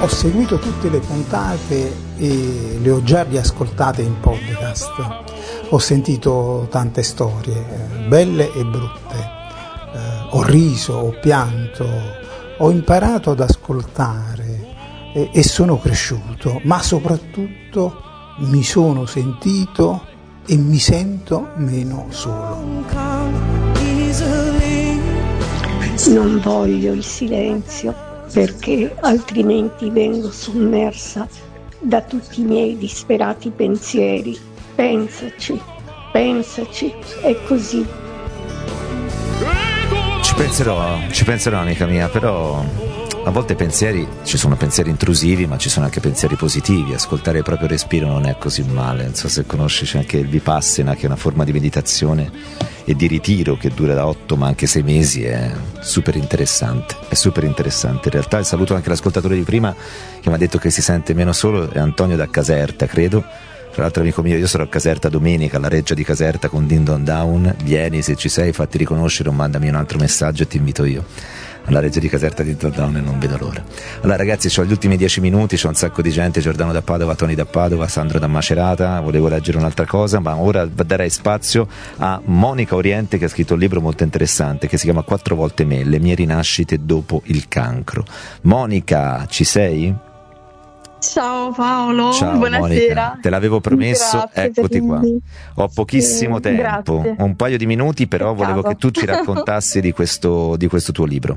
Ho seguito tutte le puntate e le ho già riascoltate in podcast. Ho sentito tante storie, belle e brutte. Ho riso, ho pianto, ho imparato ad ascoltare e sono cresciuto, ma soprattutto mi sono sentito e mi sento meno solo. Non voglio il silenzio, perché altrimenti vengo sommersa da tutti i miei disperati pensieri. Pensaci, è così. Ci penserò amica mia, però a volte ci sono pensieri intrusivi, ma ci sono anche pensieri positivi. Ascoltare il proprio respiro non è così male. Non so se conosci, c'è anche il Vipassana, che è una forma di meditazione e di ritiro che dura da 8 ma anche 6 mesi. È super interessante. In realtà saluto anche l'ascoltatore di prima che mi ha detto che si sente meno solo, è Antonio da Caserta, credo. Tra l'altro amico mio, io sarò a Caserta domenica, alla Reggia di Caserta con Din Don Down. Vieni se ci sei, fatti riconoscere o mandami un altro messaggio e ti invito io alla Reggia di Caserta di Din Don Down e non vedo l'ora. Allora ragazzi, c'ho gli ultimi 10 minuti, c'ho un sacco di gente: Giordano da Padova, Toni da Padova, Sandro da Macerata. Volevo leggere un'altra cosa, ma ora darei spazio a Monica Oriente, che ha scritto un libro molto interessante che si chiama 4 volte me, le mie rinascite dopo il cancro. Monica, ci sei? Ciao Paolo, ciao, buonasera. Monica. Te l'avevo promesso, Grazie, eccoti qua. Ho pochissimo tempo, grazie. un paio di minuti, però Peccato. volevo che tu ci raccontassi di questo tuo libro.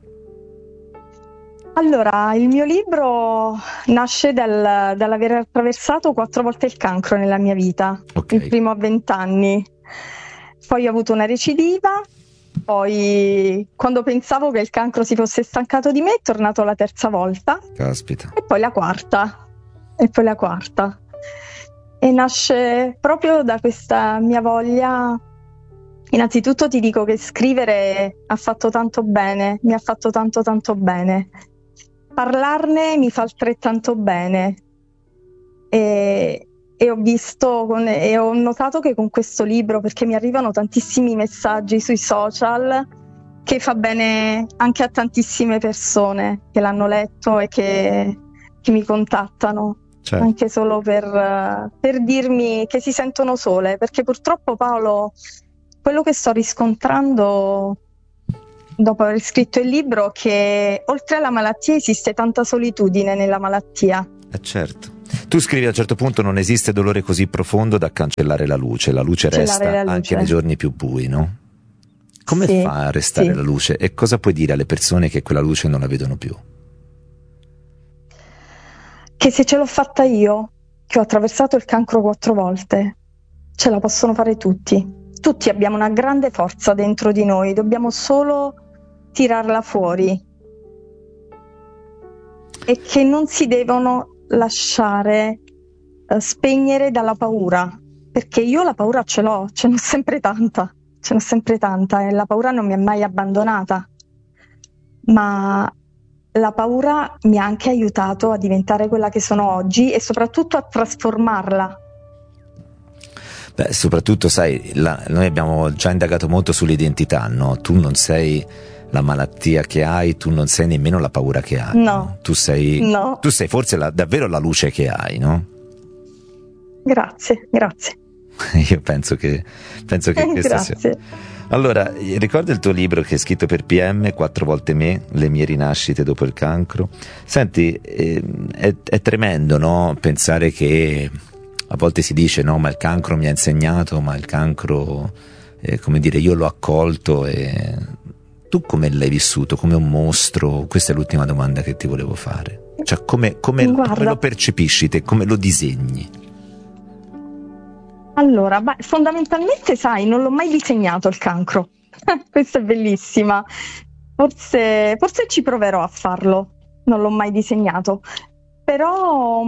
Allora, il mio libro nasce dall'aver attraversato 4 volte il cancro nella mia vita. Okay. Il primo a 20 anni, poi ho avuto una recidiva, poi quando pensavo che il cancro si fosse stancato di me è tornato la 3ª volta. Caspita. E poi la quarta. E nasce proprio da questa mia voglia. Innanzitutto ti dico che scrivere ha fatto tanto bene, mi ha fatto tanto bene. Parlarne mi fa altrettanto bene. E ho visto e ho notato che con questo libro, perché mi arrivano tantissimi messaggi sui social, che fa bene anche a tantissime persone che l'hanno letto e che mi contattano, certo. Anche solo per dirmi che si sentono sole, perché purtroppo Paolo, quello che sto riscontrando dopo aver scritto il libro è che oltre alla malattia esiste tanta solitudine nella malattia. Certo. Tu scrivi a un certo punto: non esiste dolore così profondo da cancellare la luce resta anche nei giorni più bui, no? Come fa a restare la luce? E cosa puoi dire alle persone che quella luce non la vedono più? Che se ce l'ho fatta io, che ho attraversato il cancro 4 volte, ce la possono fare tutti. Tutti abbiamo una grande forza dentro di noi, dobbiamo solo tirarla fuori. E che non si devono lasciare spegnere dalla paura, perché io la paura ce n'ho sempre tanta e la paura non mi ha mai abbandonata, ma la paura mi ha anche aiutato a diventare quella che sono oggi e soprattutto a trasformarla. Beh, soprattutto sai, noi abbiamo già indagato molto sull'identità, no? Tu non sei la malattia che hai, tu non sei nemmeno la paura che hai. No. Tu sei forse davvero la luce che hai, no? Grazie. Io penso che questo sia. Allora, ricorda il tuo libro che hai scritto per PM, 4 volte me, le mie rinascite dopo il cancro. Senti, è tremendo, no? Pensare che a volte si dice: no, ma il cancro mi ha insegnato, ma il cancro, come dire, io l'ho accolto. E tu come l'hai vissuto? Come un mostro? Questa è l'ultima domanda che ti volevo fare. Cioè, come lo percepisci te? Come lo disegni? Allora, fondamentalmente, sai, non l'ho mai disegnato il cancro. Questa è bellissima. Forse ci proverò a farlo. Non l'ho mai disegnato. Però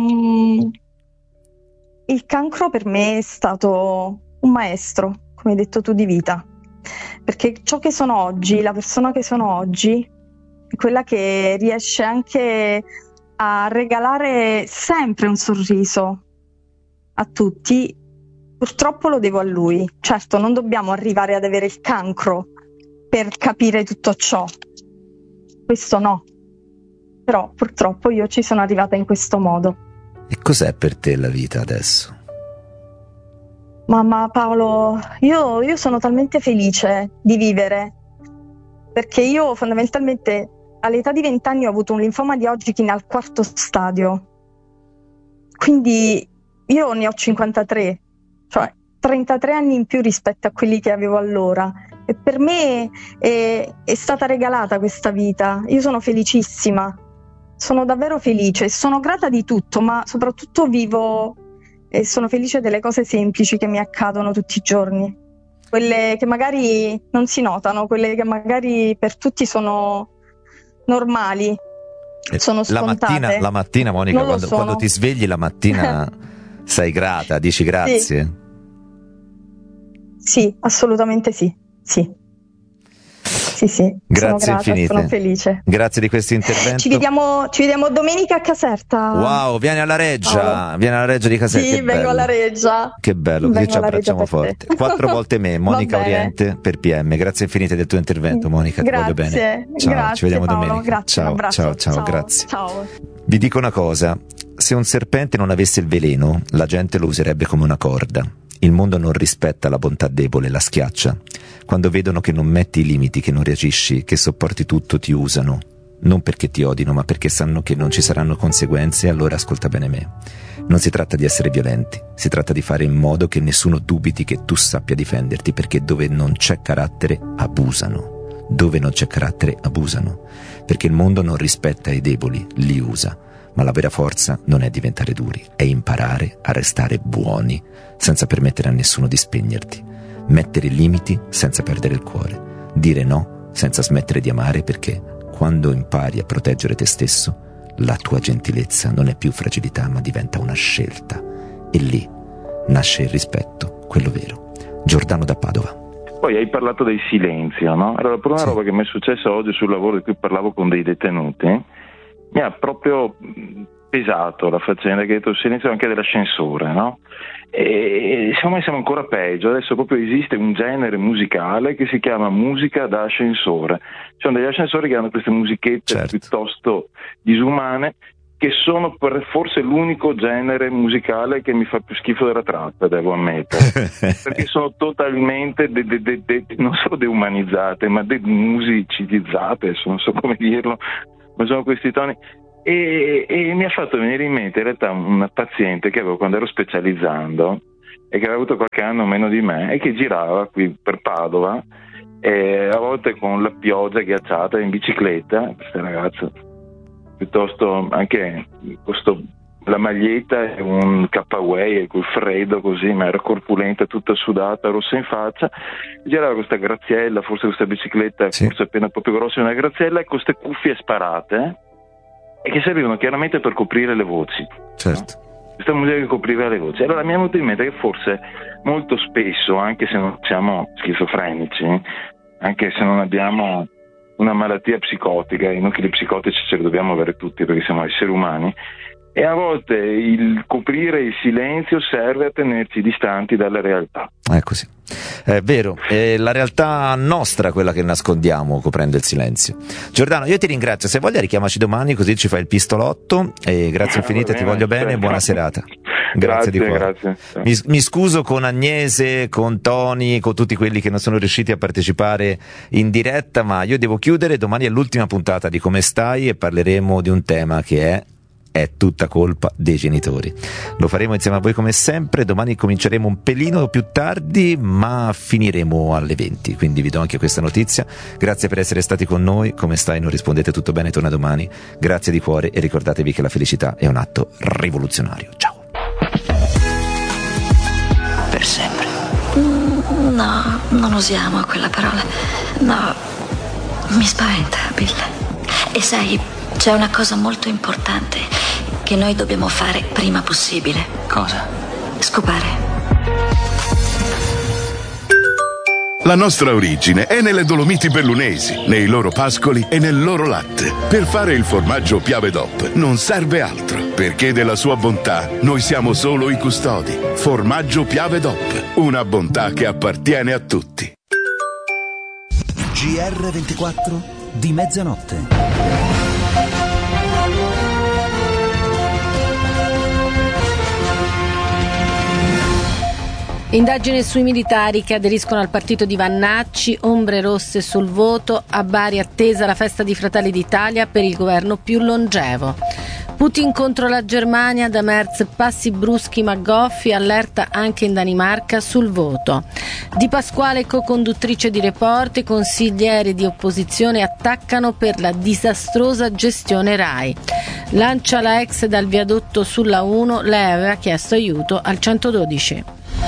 il cancro per me è stato un maestro, come hai detto tu, di vita. Perché ciò che sono oggi, la persona che sono oggi, è quella che riesce anche a regalare sempre un sorriso a tutti. Purtroppo lo devo a lui. Certo, non dobbiamo arrivare ad avere il cancro per capire tutto ciò. Questo no. però purtroppo io ci sono arrivata in questo modo. E cos'è per te la vita adesso? Mamma Paolo, io sono talmente felice di vivere, perché io fondamentalmente all'età di 20 anni ho avuto un linfoma di Hodgkin al 4º stadio, quindi io ne ho 53, cioè 33 anni in più rispetto a quelli che avevo allora, e per me è stata regalata questa vita. Io sono felicissima, sono davvero felice, sono grata di tutto, ma soprattutto vivo e sono felice delle cose semplici che mi accadono tutti i giorni, quelle che magari non si notano, quelle che magari per tutti sono normali, sono scontate. La mattina Monica, quando ti svegli la mattina sei grata, dici grazie? Sì, assolutamente sì. Sì, grazie sono grata, infinite. sono felice. Grazie di questo intervento. Ci vediamo domenica a Caserta. Wow, vieni alla Reggia, vieni alla Reggia di Caserta. Sì, vengo alla Reggia. Che bello, così ci abbracciamo forte. 4 volte me, Monica Oriente per PM. Grazie infinite del tuo intervento, Monica, ti voglio bene. Ciao, grazie, ci vediamo Paolo, domenica. Grazie, Ciao, grazie. Ciao. Vi dico una cosa, se un serpente non avesse il veleno, la gente lo userebbe come una corda. Il mondo non rispetta la bontà debole, la schiaccia. Quando vedono che non metti i limiti, che non reagisci, che sopporti tutto, ti usano. Non perché ti odino, ma perché sanno che non ci saranno conseguenze, allora ascolta bene me. Non si tratta di essere violenti, si tratta di fare in modo che nessuno dubiti che tu sappia difenderti, perché dove non c'è carattere, abusano. Dove non c'è carattere, abusano. Perché il mondo non rispetta i deboli, li usa. Ma la vera forza non è diventare duri, è imparare a restare buoni, senza permettere a nessuno di spegnerti. Mettere limiti senza perdere il cuore. Dire no senza smettere di amare, perché quando impari a proteggere te stesso, la tua gentilezza non è più fragilità, ma diventa una scelta. E lì nasce il rispetto, quello vero. Giordano da Padova. Poi hai parlato del silenzio, no? Allora, per una roba che mi è successa oggi sul lavoro, di cui parlavo con dei detenuti, mi ha proprio pesato la faccenda che hai detto, il silenzio anche dell'ascensore, no? E secondo me siamo ancora peggio. Adesso proprio esiste un genere musicale che si chiama musica da ascensore. Ci sono degli ascensori che hanno queste musichette piuttosto disumane, che sono forse l'unico genere musicale che mi fa più schifo della trappa, devo ammettere, perché sono totalmente non solo deumanizzate, ma demusicizzate, non so come dirlo, ma sono questi toni. E mi ha fatto venire in mente in realtà una paziente che avevo quando ero specializzando e che aveva avuto qualche anno meno di me e che girava qui per Padova, a volte con la pioggia ghiacciata in bicicletta. Questa ragazza piuttosto anche la maglietta e un K-Way e col freddo così, ma era corpulenta, tutta sudata, rossa in faccia, girava questa graziella, forse questa bicicletta forse appena proprio grossa, una graziella, e con queste cuffie sparate e che servivano chiaramente per coprire le voci. Certo. No? Questa musica che copriva le voci. Allora mi è venuto in mente che forse molto spesso, anche se non siamo schizofrenici, anche se non abbiamo una malattia psicotica, e non che gli psicotici ce li dobbiamo avere tutti perché siamo esseri umani, e a volte il coprire il silenzio serve a tenerci distanti dalla realtà. È così, è vero, è la realtà nostra quella che nascondiamo coprendo il silenzio. Giordano, io ti ringrazio, se voglia richiamaci domani così ci fai il pistolotto, e grazie infinite, ti voglio bene, buona serata. Grazie di cuore. Grazie. Mi scuso con Agnese, con Tony, con tutti quelli che non sono riusciti a partecipare in diretta, ma io devo chiudere. Domani è l'ultima puntata di Come Stai e parleremo di un tema che è tutta colpa dei genitori. Lo faremo insieme a voi come sempre. Domani cominceremo un pelino più tardi, ma finiremo alle 20, quindi vi do anche questa notizia. Grazie per essere stati con noi. Come stai? Non rispondete tutto bene? Torna domani. Grazie di cuore e ricordatevi che la felicità è un atto rivoluzionario. Ciao. Per sempre. No, non usiamo quella parola. No, mi spaventa, Bill. E sai, c'è una cosa molto importante che noi dobbiamo fare prima possibile. Cosa? Scopare. La nostra origine è nelle Dolomiti Bellunesi, nei loro pascoli e nel loro latte. Per fare il formaggio Piave DOP non serve altro, perché della sua bontà noi siamo solo i custodi. Formaggio Piave DOP, una bontà che appartiene a tutti. GR24 di mezzanotte. Indagine sui militari che aderiscono al partito di Vannacci, ombre rosse sul voto, a Bari attesa la festa di Fratelli d'Italia per il governo più longevo. Putin contro la Germania, da Merz passi bruschi ma goffi, allerta anche in Danimarca sul voto. Di Pasquale, co-conduttrice di Report, i consiglieri di opposizione attaccano per la disastrosa gestione RAI. Lancia la ex dal viadotto sulla 1, lei aveva chiesto aiuto al 112.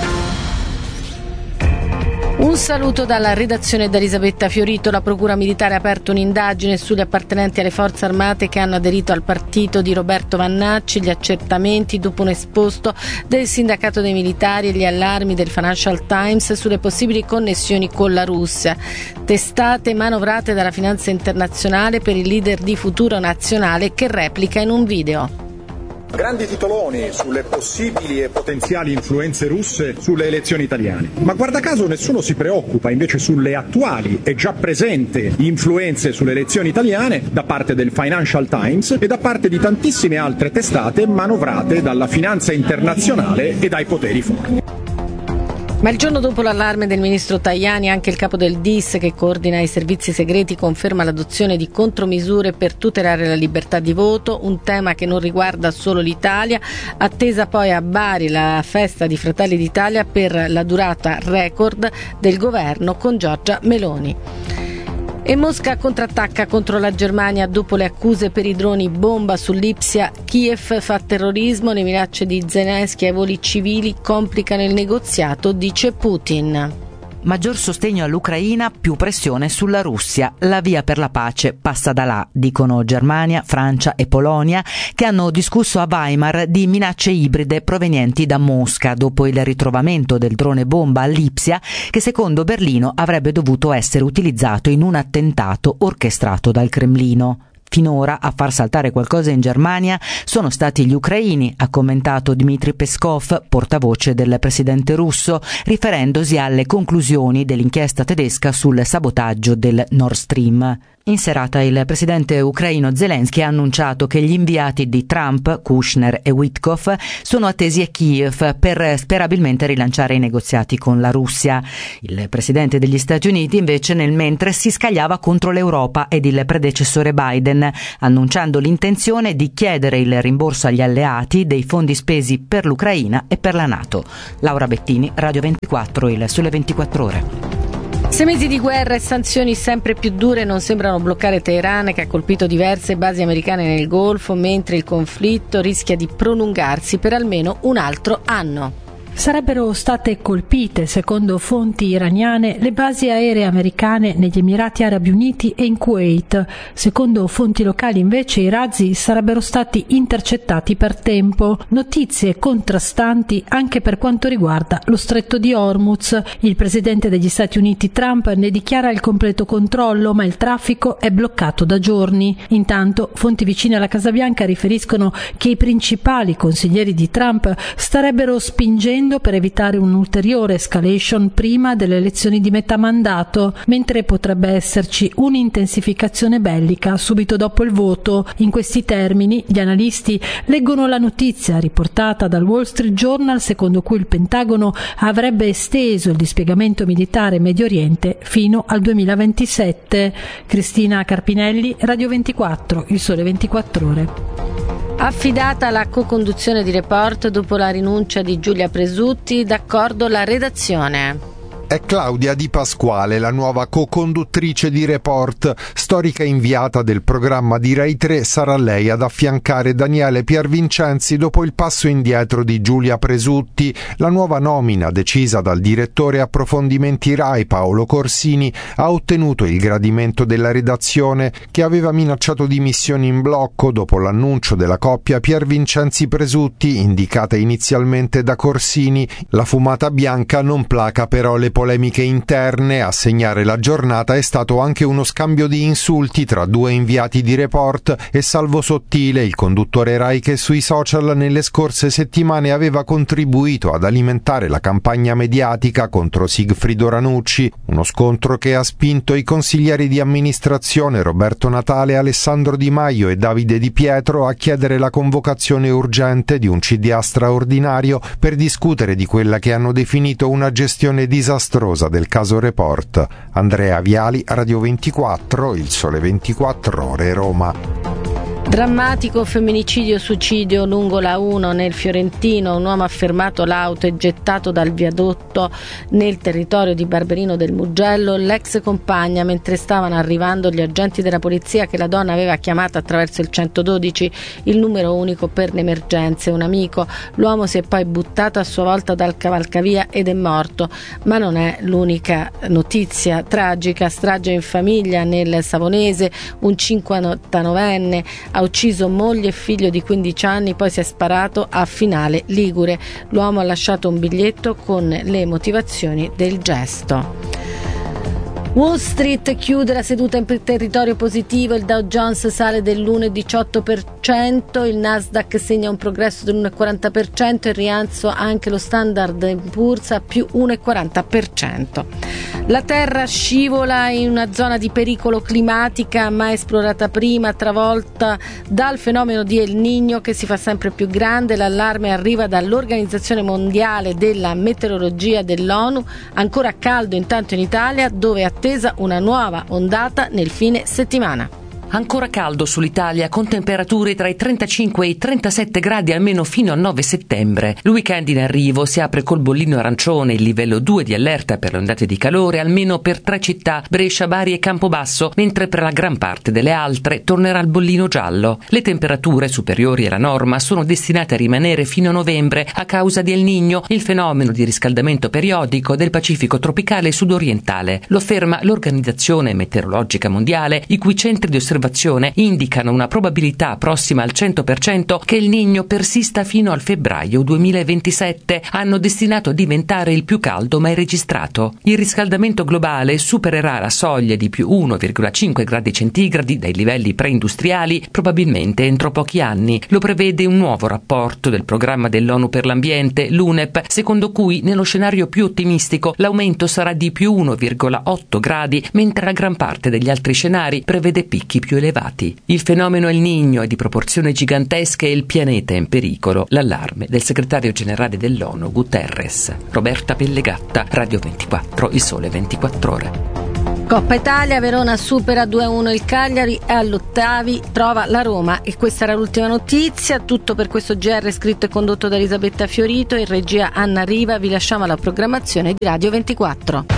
Un saluto dalla redazione da Elisabetta Fiorito. La Procura Militare ha aperto un'indagine sugli appartenenti alle forze armate che hanno aderito al partito di Roberto Vannacci. Gli accertamenti dopo un esposto del sindacato dei militari e gli allarmi del Financial Times sulle possibili connessioni con la Russia. Testate manovrate dalla finanza internazionale per il leader di Futuro Nazionale che replica in un video. Grandi titoloni sulle possibili e potenziali influenze russe sulle elezioni italiane. Ma guarda caso nessuno si preoccupa invece sulle attuali e già presenti influenze sulle elezioni italiane da parte del Financial Times e da parte di tantissime altre testate manovrate dalla finanza internazionale e dai poteri forti. Ma il giorno dopo l'allarme del ministro Tajani, anche il capo del DIS, che coordina i servizi segreti, conferma l'adozione di contromisure per tutelare la libertà di voto, un tema che non riguarda solo l'Italia. Attesa poi a Bari la festa di Fratelli d'Italia per la durata record del governo con Giorgia Meloni. E Mosca contrattacca contro la Germania dopo le accuse per i droni bomba su Lipsia. Kiev fa terrorismo, le minacce di Zelensky ai voli civili complicano il negoziato, dice Putin. Maggior sostegno all'Ucraina, più pressione sulla Russia. La via per la pace passa da là, dicono Germania, Francia e Polonia, che hanno discusso a Weimar di minacce ibride provenienti da Mosca dopo il ritrovamento del drone bomba a Lipsia, che secondo Berlino avrebbe dovuto essere utilizzato in un attentato orchestrato dal Cremlino. Finora a far saltare qualcosa in Germania sono stati gli ucraini, ha commentato Dmitry Peskov, portavoce del presidente russo, riferendosi alle conclusioni dell'inchiesta tedesca sul sabotaggio del Nord Stream. In serata il presidente ucraino Zelensky ha annunciato che gli inviati di Trump, Kushner e Witkoff, sono attesi a Kiev per sperabilmente rilanciare i negoziati con la Russia. Il presidente degli Stati Uniti invece nel mentre si scagliava contro l'Europa ed il predecessore Biden, annunciando l'intenzione di chiedere il rimborso agli alleati dei fondi spesi per l'Ucraina e per la NATO. Laura Bettini, Radio 24, il Sole 24 Ore. 6 mesi di guerra e sanzioni sempre più dure non sembrano bloccare Teheran, che ha colpito diverse basi americane nel Golfo, mentre il conflitto rischia di prolungarsi per almeno un altro anno. Sarebbero state colpite, secondo fonti iraniane, le basi aeree americane negli Emirati Arabi Uniti e in Kuwait. Secondo fonti locali, invece, i razzi sarebbero stati intercettati per tempo. Notizie contrastanti anche per quanto riguarda lo stretto di Hormuz. Il presidente degli Stati Uniti Trump ne dichiara il completo controllo, ma il traffico è bloccato da giorni. Intanto, fonti vicine alla Casa Bianca riferiscono che i principali consiglieri di Trump starebbero spingendo per evitare un'ulteriore escalation prima delle elezioni di metà mandato, mentre potrebbe esserci un'intensificazione bellica subito dopo il voto. In questi termini, gli analisti leggono la notizia riportata dal Wall Street Journal secondo cui il Pentagono avrebbe esteso il dispiegamento militare in Medio Oriente fino al 2027. Cristina Carpinelli, Radio 24, Il Sole 24 Ore. Affidata la co-conduzione di Report dopo la rinuncia di Giulia Presutti, d'accordo la redazione. È Claudia Di Pasquale, la nuova co-conduttrice di Report, storica inviata del programma di Rai 3, sarà lei ad affiancare Daniele Piervincenzi dopo il passo indietro di Giulia Presutti. La nuova nomina, decisa dal direttore approfondimenti Rai Paolo Corsini, ha ottenuto il gradimento della redazione, che aveva minacciato dimissioni in blocco dopo l'annuncio della coppia Piervincenzi-Presutti, indicata inizialmente da Corsini. La fumata bianca non placa però le polemiche interne, a segnare la giornata è stato anche uno scambio di insulti tra due inviati di Report e Salvo Sottile, il conduttore Rai che sui social nelle scorse settimane aveva contribuito ad alimentare la campagna mediatica contro Sigfrido Ranucci, uno scontro che ha spinto i consiglieri di amministrazione Roberto Natale, Alessandro Di Maio e Davide Di Pietro a chiedere la convocazione urgente di un CDA straordinario per discutere di quella che hanno definito una gestione disastrosa del caso Report. Andrea Viali, Radio 24, Il Sole 24 Ore, Roma. Drammatico femminicidio-suicidio lungo la 1 nel Fiorentino. Un uomo ha fermato l'auto e gettato dal viadotto nel territorio di Barberino del Mugello l'ex compagna mentre stavano arrivando gli agenti della polizia che la donna aveva chiamato attraverso il 112, il numero unico per le emergenze. Un amico. L'uomo si è poi buttato a sua volta dal cavalcavia ed è morto. Ma non è l'unica notizia tragica. Strage in famiglia nel Savonese. Un 59enne ha ucciso moglie e figlio di 15 anni, poi si è sparato a Finale Ligure. L'uomo ha lasciato un biglietto con le motivazioni del gesto. Wall Street chiude la seduta in territorio positivo, il Dow Jones sale dell'1,18%, il Nasdaq segna un progresso dell'1,40% e rialzo anche lo Standard & Poor's a più 1,40%. La Terra scivola in una zona di pericolo climatica mai esplorata prima, travolta dal fenomeno di El Niño che si fa sempre più grande. L'allarme arriva dall'Organizzazione Mondiale della Meteorologia dell'ONU, ancora caldo intanto in Italia dove attesa una nuova ondata nel fine settimana. Ancora caldo sull'Italia con temperature tra i 35 e i 37 gradi almeno fino al 9 settembre. Il weekend in arrivo si apre col bollino arancione, il livello 2 di allerta per le ondate di calore almeno per 3 città, Brescia, Bari e Campobasso, mentre per la gran parte delle altre tornerà il bollino giallo. Le temperature superiori alla norma sono destinate a rimanere fino a novembre a causa di El Niño, il fenomeno di riscaldamento periodico del Pacifico tropicale sudorientale. Lo afferma l'Organizzazione Meteorologica Mondiale, i cui centri di osservazione indicano una probabilità prossima al 100% che il Niño persista fino al febbraio 2027, anno destinato a diventare il più caldo mai registrato. Il riscaldamento globale supererà la soglia di più 1,5 gradi centigradi dai livelli preindustriali probabilmente entro pochi anni. Lo prevede un nuovo rapporto del programma dell'ONU per l'ambiente, l'UNEP, secondo cui nello scenario più ottimistico l'aumento sarà di più 1,8 gradi, mentre la gran parte degli altri scenari prevede picchi più elevati. Il fenomeno El Niño è di proporzioni gigantesche e il pianeta è in pericolo. L'allarme del segretario generale dell'ONU Guterres. Roberta Pellegatta, Radio 24, Il Sole 24 Ore. Coppa Italia, Verona supera 2-1 il Cagliari e all'ottavi trova la Roma. E questa era l'ultima notizia. Tutto per questo GR scritto e condotto da Elisabetta Fiorito. In regia Anna Riva. Vi lasciamo alla programmazione di Radio 24.